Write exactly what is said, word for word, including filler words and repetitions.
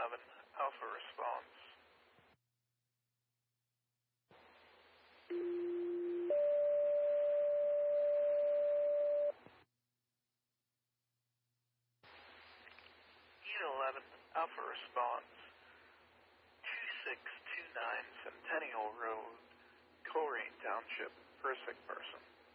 eleven, Alpha response. Unit eleven, Alpha response. two six two nine Centennial Road, Coleraine Township, for a sick person.